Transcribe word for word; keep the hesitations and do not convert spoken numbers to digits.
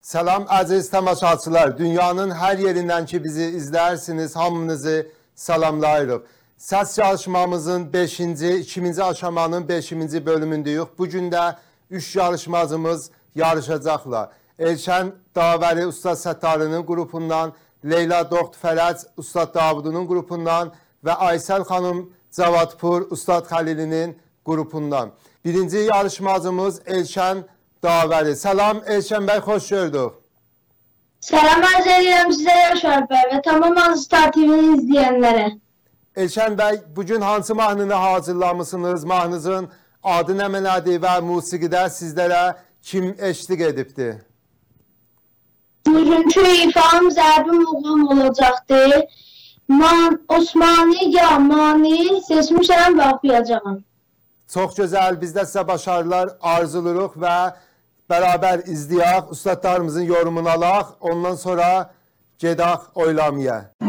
Selam aziz tamaşaçılar. Dünyanın her yerinden ki bizi izlersiniz. Hamınızı salamlayırıq. Səs çalışmamızın beşinci, ikinci aşamanın beşinci bölümündəyik. Bugün də üç yarışmacımız yarışacaqlar. Elşən Davəri Ustad Səttarının qrupundan, Leyla Doxt Fərəc Ustad Davudunun qrupundan və Aysel xanım Cavadpur Ustad Xəlilinin qrupundan. Birinci yarışmacımız Elşən Davəri. Salam Elşən bəy, xoş gördük. Salam arz edirəm sizə Yaşar bəy və tamam Aziz Star T V'ni izləyənlərə. Elşən bəy, bugün hansı mahnını hazırlamışsınız? Mahnınızın adı nə mənadır və musiqidə sizlərə kim eşlik edibdir? Bugünkü ifam Zərbi Muğam olacaqdır. Man, Osmani Yamani seçmişəm və oxuyacağım. Çox gözəl, biz də sizə başarılar arzuluruq və bərabər izləyək, ustadlarımızın yorumunu alaq, ondan sonra gedək oylamaya.